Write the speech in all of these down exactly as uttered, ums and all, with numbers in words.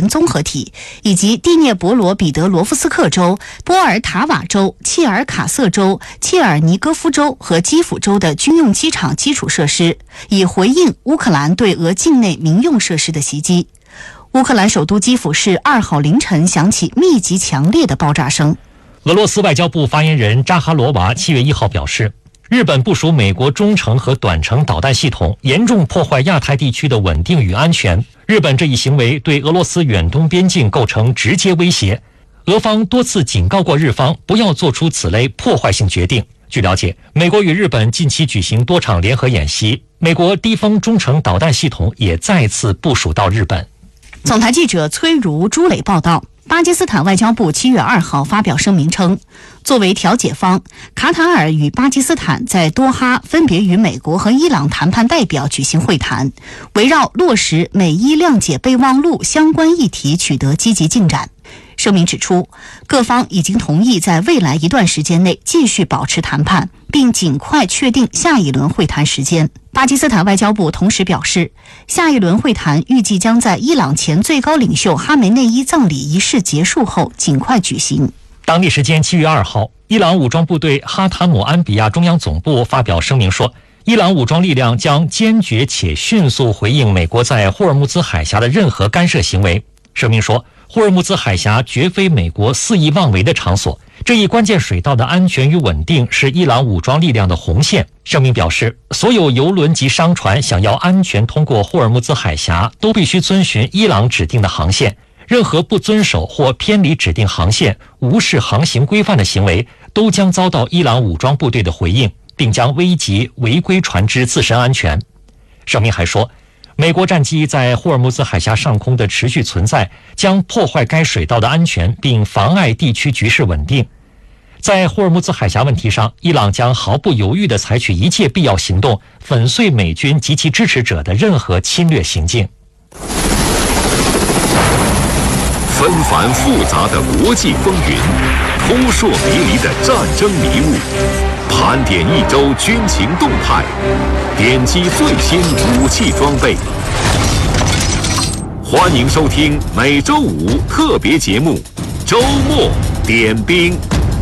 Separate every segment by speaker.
Speaker 1: 人综合体，以及第聂伯罗彼得罗夫斯克州、波尔塔瓦州、切尔卡瑟州、切尔尼戈夫州和基辅州的军用机场基础设施，以回应乌克兰对俄境内民用设施的袭击。乌克兰首都基辅市二号凌晨响起密集强烈的爆炸声。
Speaker 2: 俄罗斯外交部发言人扎哈罗娃七月一号表示，日本部署美国中程和短程导弹系统，严重破坏亚太地区的稳定与安全。日本这一行为对俄罗斯远东边境构成直接威胁。俄方多次警告过日方不要做出此类破坏性决定。据了解，美国与日本近期举行多场联合演习，美国低风中程导弹系统也再次部署到日本。
Speaker 1: 总台记者崔如、朱磊报道，巴基斯坦外交部七月二号发表声明称，作为调解方，卡塔尔与巴基斯坦在多哈分别与美国和伊朗谈判代表举行会谈，围绕落实美伊谅解备忘录相关议题取得积极进展。声明指出，各方已经同意在未来一段时间内继续保持谈判，并尽快确定下一轮会谈时间。巴基斯坦外交部同时表示，下一轮会谈预计将在伊朗前最高领袖哈梅内伊葬礼仪式结束后尽快举行。
Speaker 2: 当地时间七月二号，伊朗武装部队哈塔姆安比亚中央总部发表声明说，伊朗武装力量将坚决且迅速回应美国在霍尔木兹海峡的任何干涉行为。声明说，霍尔木兹海峡绝非美国肆意妄为的场所，这一关键水道的安全与稳定是伊朗武装力量的红线。声明表示，所有油轮及商船想要安全通过霍尔木兹海峡，都必须遵循伊朗指定的航线。任何不遵守或偏离指定航线、无视航行规范的行为，都将遭到伊朗武装部队的回应，并将危及违规船只自身安全。声明还说，美国战机在霍尔木兹海峡上空的持续存在将破坏该水道的安全，并妨碍地区局势稳定。在霍尔木兹海峡问题上，伊朗将毫不犹豫地采取一切必要行动，粉碎美军及其支持者的任何侵略行径。
Speaker 3: 纷繁复杂的国际风云，扑朔迷离的战争迷雾，盘点一周军情动态，点击最新武器装备。欢迎收听每周五特别节目《周末点兵》。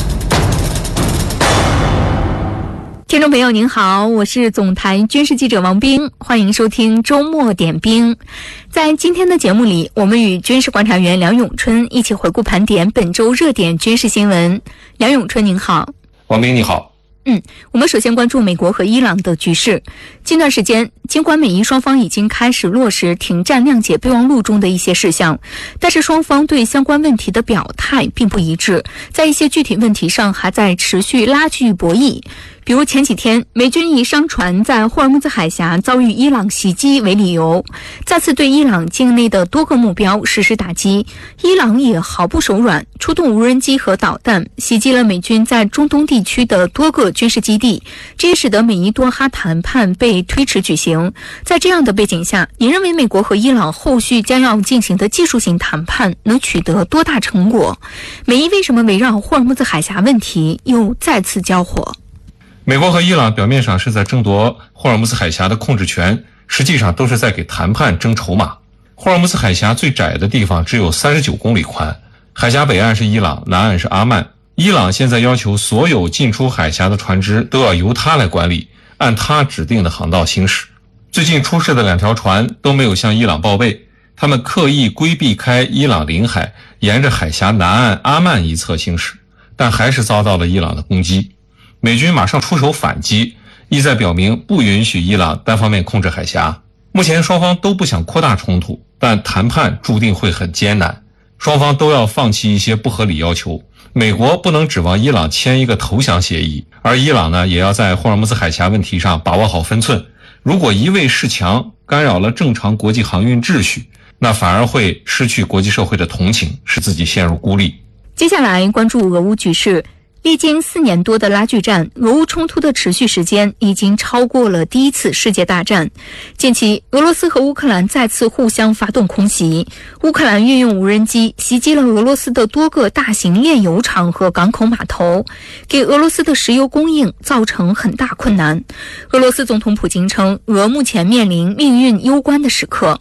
Speaker 4: 听众朋友您好，我是总台军事记者王冰，欢迎收听周末点兵。在今天的节目里，我们与军事观察员梁永春一起回顾盘点本周热点军事新闻。梁永春您好。
Speaker 5: 王冰你好。
Speaker 4: 嗯，我们首先关注美国和伊朗的局势。近段时间，尽管美伊双方已经开始落实停战谅解备忘录中的一些事项，但是双方对相关问题的表态并不一致，在一些具体问题上还在持续拉锯博弈。比如前几天，美军以商船在霍尔木兹海峡遭遇伊朗袭击为理由，再次对伊朗境内的多个目标实施打击。伊朗也毫不手软，出动无人机和导弹，袭击了美军在中东地区的多个军事基地，这也使得美伊多哈谈判被推迟举行。在这样的背景下，您认为美国和伊朗后续将要进行的技术性谈判能取得多大成果？美伊为什么围绕霍尔木兹海峡问题又再次交火？
Speaker 5: 美国和伊朗表面上是在争夺霍尔木兹海峡的控制权，实际上都是在给谈判争筹码。霍尔木兹海峡最窄的地方只有三十九公里宽，海峡北岸是伊朗，南岸是阿曼。伊朗现在要求所有进出海峡的船只都要由他来管理，按他指定的航道行驶。最近出事的两条船都没有向伊朗报备，他们刻意规避开伊朗领海，沿着海峡南岸阿曼一侧行驶，但还是遭到了伊朗的攻击。美军马上出手反击，意在表明不允许伊朗单方面控制海峡。目前双方都不想扩大冲突，但谈判注定会很艰难，双方都要放弃一些不合理要求。美国不能指望伊朗签一个投降协议，而伊朗呢，也要在霍尔木兹海峡问题上把握好分寸。如果一味示强，干扰了正常国际航运秩序，那反而会失去国际社会的同情，使自己陷入孤立。
Speaker 4: 接下来关注俄乌局势。历经四年多的拉锯战，俄乌冲突的持续时间已经超过了第一次世界大战。近期，俄罗斯和乌克兰再次互相发动空袭，乌克兰运用无人机袭击了俄罗斯的多个大型炼油厂和港口码头，给俄罗斯的石油供应造成很大困难。俄罗斯总统普京称，俄目前面临命运攸关的时刻。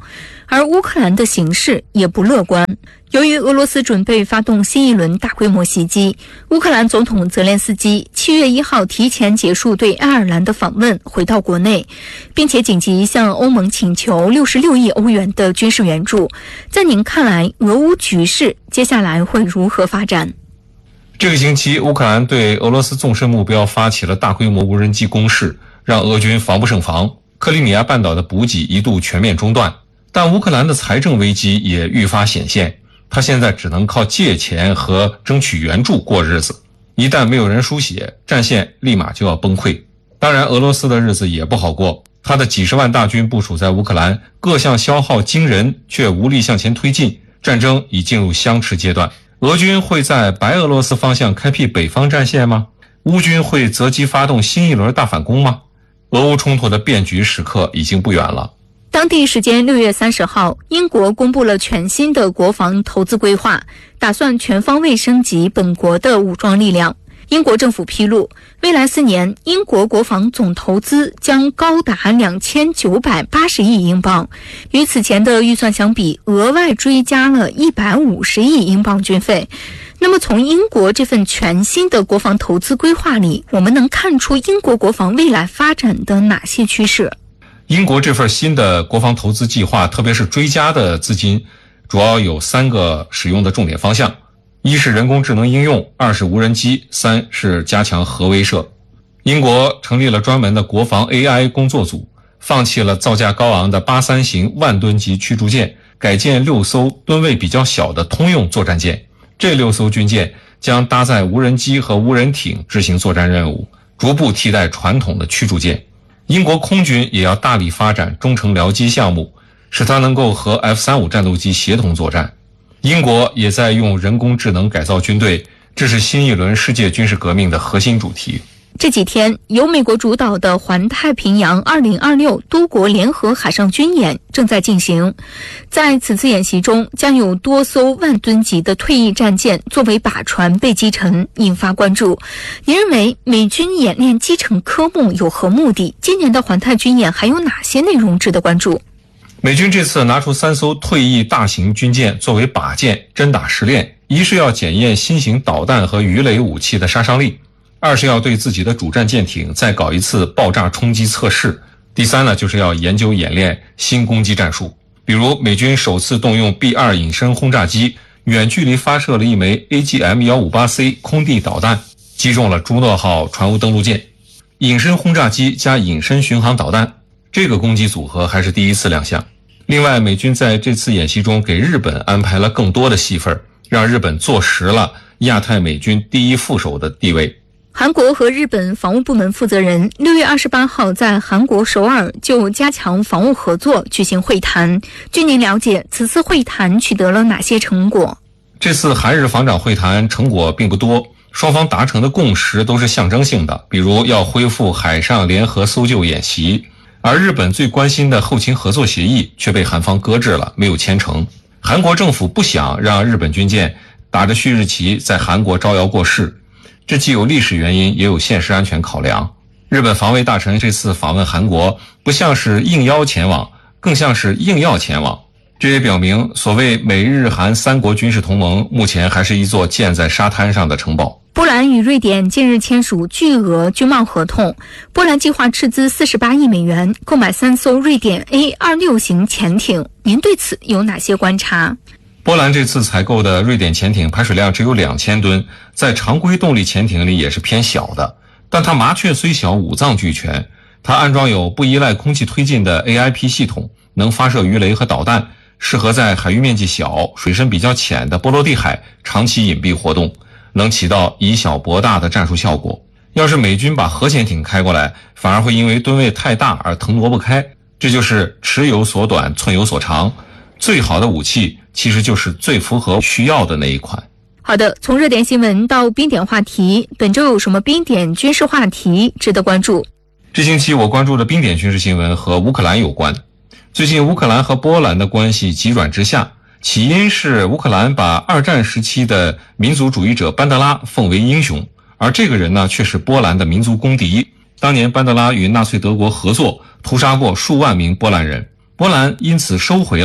Speaker 4: 而乌克兰的形势也不乐观。由于俄罗斯准备发动新一轮大规模袭击，乌克兰总统泽连斯基七月一号提前结束对爱尔兰的访问，回到国内，并且紧急向欧盟请求六十六亿欧元的军事援助。在您看来，俄乌局势接下来会如何发展？
Speaker 5: 这个星期，乌克兰对俄罗斯纵深目标发起了大规模无人机攻势，让俄军防不胜防。克里米亚半岛的补给一度全面中断，但乌克兰的财政危机也愈发显现。他现在只能靠借钱和争取援助过日子，一旦没有人输血，战线立马就要崩溃。当然，俄罗斯的日子也不好过，他的几十万大军部署在乌克兰，各项消耗惊人，却无力向前推进，战争已进入相持阶段。俄军会在白俄罗斯方向开辟北方战线吗？乌军会择机发动新一轮大反攻吗？俄乌冲突的变局时刻已经不远了。
Speaker 4: 当地时间六月三十号，英国公布了全新的国防投资规划，打算全方位升级本国的武装力量。英国政府披露，未来四年英国国防总投资将高达两千九百八十亿英镑，与此前的预算相比，额外追加了一百五十亿英镑军费。那么从英国这份全新的国防投资规划里，我们能看出英国国防未来发展的哪些趋势？
Speaker 5: 英国这份新的国防投资计划，特别是追加的资金，主要有三个使用的重点方向：一是人工智能应用，二是无人机，三是加强核威慑。英国成立了专门的国防 A I 工作组，放弃了造价高昂的八三型万吨级驱逐舰，改建六艘吨位比较小的通用作战舰。这六艘军舰将搭载无人机和无人艇执行作战任务，逐步替代传统的驱逐舰。英国空军也要大力发展中程僚机项目，使它能够和 F 三十五 战斗机协同作战。英国也在用人工智能改造军队，这是新一轮世界军事革命的核心主题。
Speaker 4: 这几天，由美国主导的环太平洋二零二六多国联合海上军演正在进行。在此次演习中，将有多艘万吨级的退役战舰作为靶船被击沉，引发关注。您认为美军演练击沉科目有何目的？今年的环太军演还有哪些内容值得关注？
Speaker 5: 美军这次拿出三艘退役大型军舰作为靶舰，真打实练。一是要检验新型导弹和鱼雷武器的杀伤力，二是要对自己的主战舰艇再搞一次爆炸冲击测试，第三呢，就是要研究演练新攻击战术。比如美军首次动用 B 二 隐身轰炸机，远距离发射了一枚 A G M 一五八 C 空地导弹，击中了朱诺号船坞登陆舰。隐身轰炸机加隐身巡航导弹，这个攻击组合还是第一次亮相。另外，美军在这次演习中给日本安排了更多的戏份，让日本坐实了亚太美军第一副手的地位。
Speaker 4: 韩国和日本防务部门负责人六月二十八号在韩国首尔就加强防务合作举行会谈。据您了解，此次会谈取得了哪些成果？
Speaker 5: 这次韩日防长会谈成果并不多，双方达成的共识都是象征性的，比如要恢复海上联合搜救演习。而日本最关心的后勤合作协议却被韩方搁置了，没有签成。韩国政府不想让日本军舰打着旭日旗在韩国招摇过市，这既有历史原因，也有现实安全考量。日本防卫大臣这次访问韩国，不像是应邀前往，更像是硬要前往。这也表明，所谓美日韩三国军事同盟，目前还是一座建在沙滩上的城堡。
Speaker 4: 波兰与瑞典近日签署巨额军贸合同，波兰计划斥资四十八亿美元购买三艘瑞典 A 二十六 型潜艇。您对此有哪些观察？
Speaker 5: 波兰这次采购的瑞典潜艇排水量只有两千吨，在常规动力潜艇里也是偏小的，但它麻雀虽小，五脏俱全。它安装有不依赖空气推进的 A I P 系统，能发射鱼雷和导弹，适合在海域面积小、水深比较浅的波罗的海长期隐蔽活动，能起到以小博大的战术效果。要是美军把核潜艇开过来，反而会因为吨位太大而腾挪不开。这就是尺有所短，寸有所长。最好的武器其实就是最符合需要的那一款。
Speaker 4: 好的，从热点新闻到冰点话题，本周有什么冰点军事话题值得关注？
Speaker 5: 这星期我关注的冰点军事新闻和乌克兰有关。最近乌克兰和波兰的关系急转直下，起因是乌克兰把二战时期的民族主义者班德拉奉为英雄，而这个人呢却是波兰的民族公敌。当年班德拉与纳粹德国合作，屠杀过数万名波兰人，波兰因此收回了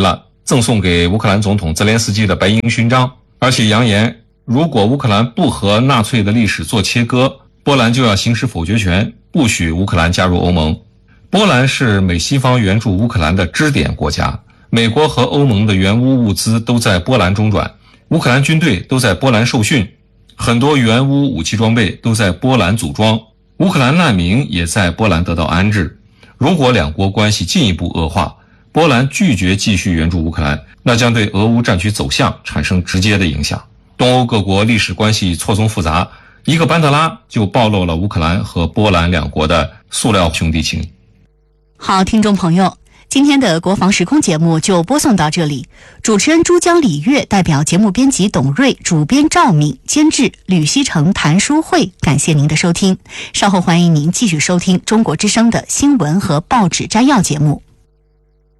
Speaker 5: 赠送给乌克兰总统泽连斯基的白鹰勋章，而且扬言，如果乌克兰不和纳粹的历史做切割，波兰就要行使否决权，不许乌克兰加入欧盟。波兰是美西方援助乌克兰的支点国家，美国和欧盟的援乌物资都在波兰中转，乌克兰军队都在波兰受训，很多援乌武器装备都在波兰组装，乌克兰难民也在波兰得到安置。如果两国关系进一步恶化，波兰拒绝继续援助乌克兰，那将对俄乌战局走向产生直接的影响。东欧各国历史关系错综复杂，一个班德拉就暴露了乌克兰和波兰两国的塑料兄弟情。
Speaker 1: 好，听众朋友，今天的国防时空节目就播送到这里。主持人珠江李月代表节目编辑董瑞、主编赵敏、监制吕西成、谭淑慧，感谢您的收听。稍后欢迎您继续收听中国之声的新闻和报纸摘要节目。